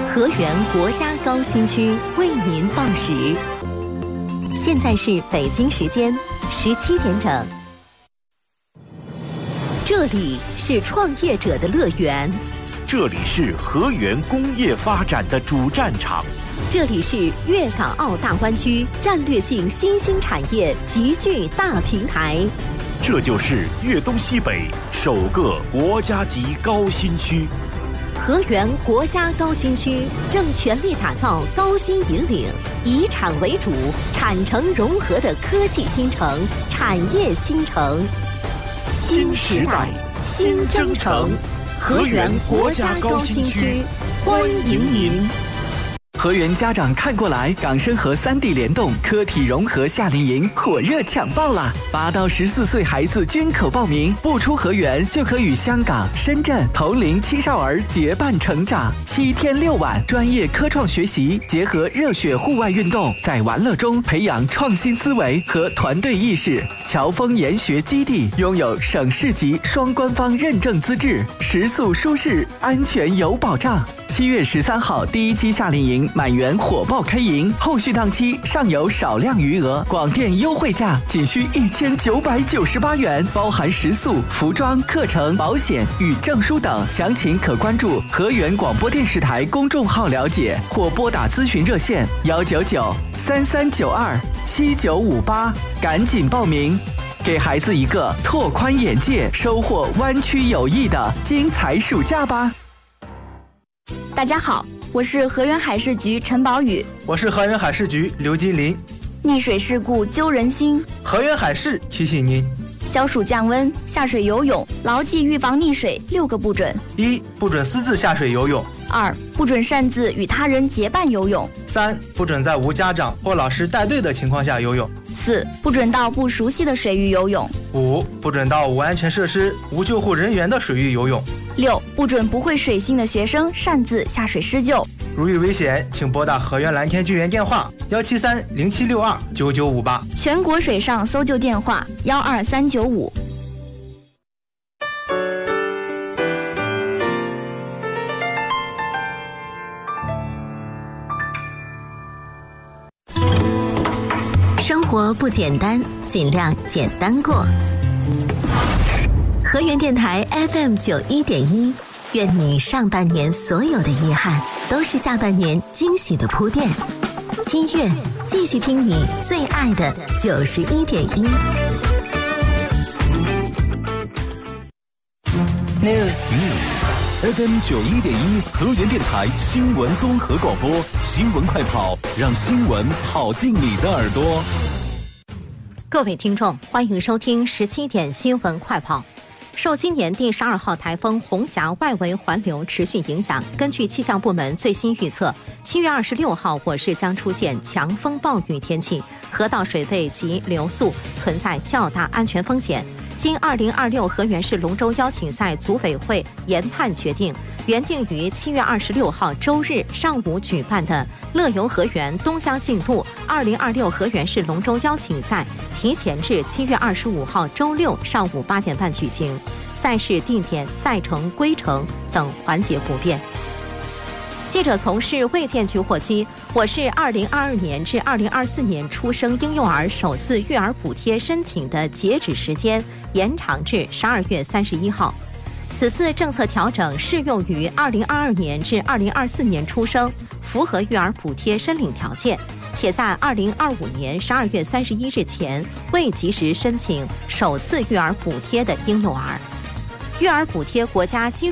河源国家高新区为您报时，现在是北京时间17点整。这里是创业者的乐园， 这里是河源工业发展的主战场， 这里是粤港澳大湾区战略性新兴产业集聚大平台， 这就是粤东西北首个国家级高新区。 河源国家高新区正全力打造高新引领、以产为主、产城融合的科技新城、产业新城。新时代，新征程，河源国家高新区，欢迎您。 河源家长看过来，港深河3地联动科体融合夏令营火热抢报啦！8到14岁孩子均可报名，不出河源就可与香港、深圳同龄青少儿结伴成长。7天6晚，专业科创学习，结合热血户外运动，在玩乐中培养创新思维和团队意识。侨丰研学基地拥有省市级双官方认证资质，食宿舒适，安全有保障。7月13号第1期夏令营满员火爆开营，后续档期尚有少量余额，广电优惠价仅需1998元，包含食宿、服装、课程、保险与证书等。详情可关注河源广播电视台公众号了解，或拨打咨询热线199-3392-7958，赶紧报名，给孩子一个拓宽眼界、收获湾区友谊的精彩暑假吧。 大家好，我是河源海事局陈宝宇， 我是河源海事局刘金林。 溺水事故揪人心， 河源海事提醒您： 消暑降温，下水游泳牢记预防溺水6个不准 ：1. 不准私自下水游泳 ；2. 不准擅自与他人结伴游泳 ；3. 不准在无家长或老师带队的情况下游泳 ；4. 不准到不熟悉的水域游泳 ；5. 不准到无安全设施、无救护人员的水域游泳 ；6. 不准不会水性的学生擅自下水施救。 如遇危险，请拨打河源蓝天救援电话17307629958， 全国水上搜救电话12395。 生活不简单，尽量简单过。河源电台 FM91.1，愿你上半年所有的遗憾都是下半年惊喜的铺垫。7月继续听你最爱的91.1。 FM91.1河源电台新闻综合广播，新闻快跑，让新闻跑进你的耳朵。 各位听众，欢迎收听17点新闻快跑。受今年第12号台风红霞外围环流持续影响，根据气象部门最新预测，7月26号我市将出现强风暴雨天气，河道水位及流速存在较大安全风险。经2026河源市龙舟邀请赛组委会研判决定，原定于7月26号周日上午举办的乐游河源东江进度2026河源市龙舟邀请赛提前至7月25号周六上午8点半举行，赛事地点、赛程、规程等环节不变。记者从市卫健局获悉，我市2022年至2024年出生婴幼儿首次育儿补贴申请的截止时间延长至12月31号。此次政策调整适用于2022年至2024年出生、符合育儿补贴申领条件，且在2025年12月31日前未及时申请首次育儿补贴的婴幼儿。育儿补贴国家基